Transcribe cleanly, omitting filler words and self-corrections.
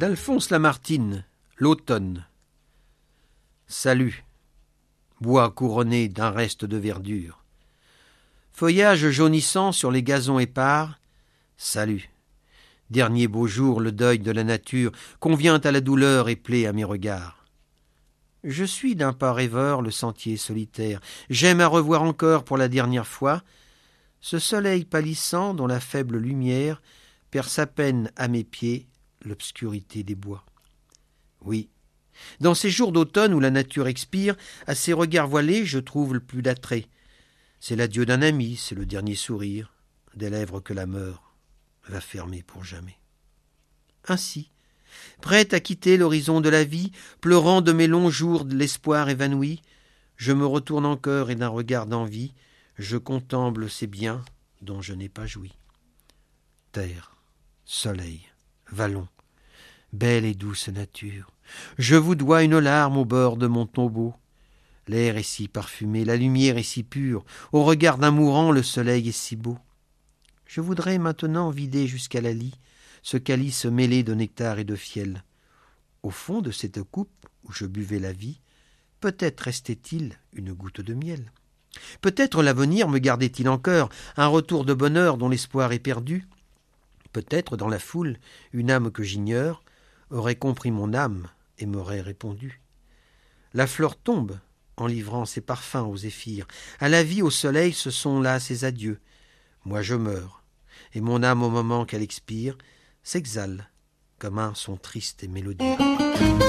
d'Alphonse Lamartine, l'automne. Salut, bois couronné d'un reste de verdure. Feuillage jaunissant sur les gazons épars. Salut, dernier beau jour, le deuil de la nature convient à la douleur et plaît à mes regards. Je suis d'un pas rêveur le sentier solitaire. J'aime à revoir encore pour la dernière fois ce soleil pâlissant dont la faible lumière perce à peine à mes pieds l'obscurité des bois. Oui, dans ces jours d'automne où la nature expire, à ses regards voilés je trouve le plus d'attrait. C'est l'adieu d'un ami, c'est le dernier sourire des lèvres que la mort va fermer pour jamais. Ainsi, prête à quitter l'horizon de la vie, pleurant de mes longs jours de l'espoir évanoui, je me retourne encore et d'un regard d'envie, je contemple ces biens dont je n'ai pas joui. Terre, soleil, vallon, belle et douce nature, je vous dois une larme au bord de mon tombeau. L'air est si parfumé, la lumière est si pure, au regard d'un mourant le soleil est si beau. Je voudrais maintenant vider jusqu'à la lie ce calice mêlé de nectar et de fiel. Au fond de cette coupe où je buvais la vie, peut-être restait-il une goutte de miel. Peut-être l'avenir me gardait-il encore un retour de bonheur dont l'espoir est perdu. Peut-être dans la foule, une âme que j'ignore aurait compris mon âme et m'aurait répondu. La fleur tombe en livrant ses parfums aux zéphyrs. À la vie, au soleil, ce sont là ses adieux. Moi je meurs, et mon âme au moment qu'elle expire s'exhale comme un son triste et mélodieux.